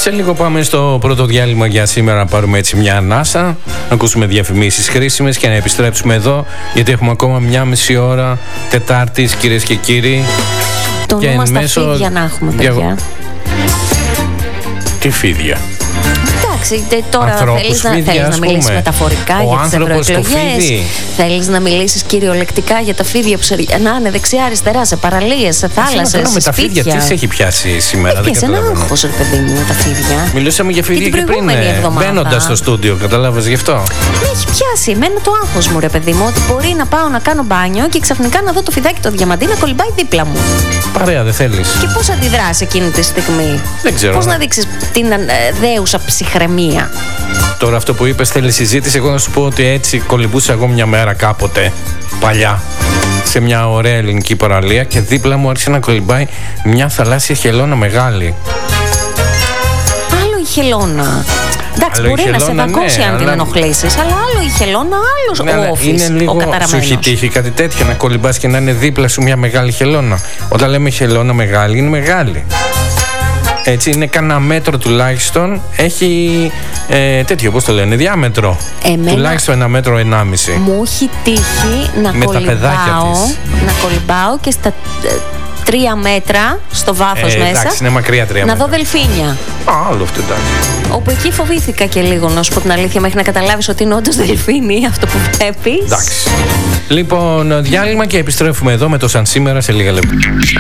Σε λίγο πάμε στο πρώτο διάλειμμα για σήμερα, να πάρουμε έτσι μια ανάσα, να ακούσουμε διαφημίσεις χρήσιμες και να επιστρέψουμε εδώ, γιατί έχουμε ακόμα μια μισή ώρα Τετάρτης, κυρίες και κύριοι. Το νου στα φίδια να έχουμε, παιδιά. Τι φίδια? Τώρα θέλεις να μιλήσεις μεταφορικά για τις ευρωεκλογές, θέλεις να μιλήσεις κυριολεκτικά για τα φίδια που να είναι δεξιά-αριστερά, σε παραλίες, σε θάλασσες, σε με τα φίδια, τι σε έχει πιάσει σήμερα? Έχεις ένα άγχος, ρε παιδί μου, με τα φίδια. Μιλούσαμε για φίδια και πριν, μπαίνοντας στο στούντιο, κατάλαβες γι' αυτό? Με έχει πιάσει εμένα το άγχος μου, ρε παιδί μου, ότι μπορεί να πάω να κάνω μπάνιο και ξαφνικά να δω το φιδάκι το διαμαντί να κολυμπάει δίπλα μου. Παρέα, δεν θέλεις? Και πώς αντιδράσει εκείνη τη στιγμή? Δεν ξέρω. Πώς να δείξεις την δέουσα ψυχραιμία? Τώρα αυτό που είπες θέλει συζήτηση. Εγώ να σου πω ότι έτσι κολυμπούσα εγώ μια μέρα κάποτε παλιά σε μια ωραία ελληνική παραλία και δίπλα μου άρχισε να κολυμπάει μια θαλάσσια χελώνα μεγάλη. Άλλο η χελώνα. Εντάξει, μπορεί να σε δακώσει αν την ενοχλήσεις, αλλά άλλο η χελώνα, άλλος ο όφης. Είναι λίγο, σου έχει τύχει κάτι τέτοιο, να κολυμπάς και να είναι δίπλα σου μια μεγάλη χελώνα? Όταν λέμε χελώνα μεγάλη, είναι μεγάλη. Έτσι, είναι κανένα μέτρο τουλάχιστον. Έχει τέτοιο, πώς το λένε, διάμετρο. Τουλάχιστον 1,5 μέτρο. Μου έχει τύχει να κολυμπάω και στα 3 μέτρα στο βάθος μέσα. Εντάξει, είναι μακριά 3 μέτρα. Να δω δελφίνια. Άλλο αυτό, εντάξει. Όπου εκεί φοβήθηκα και λίγο, να σου πω την αλήθεια, μέχρι να καταλάβεις ότι είναι όντως δελφίνι αυτό που βλέπεις. Εντάξει. Λοιπόν, διάλειμμα και επιστρέφουμε εδώ με το Σαν Σήμερα σε λίγα λεπτά.